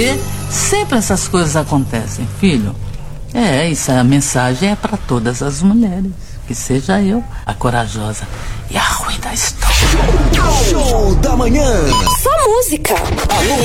porque sempre essas coisas acontecem, filho. A mensagem é para todas as mulheres. Que seja eu a corajosa e a ruim da história. Show da manhã. Só música. Alô.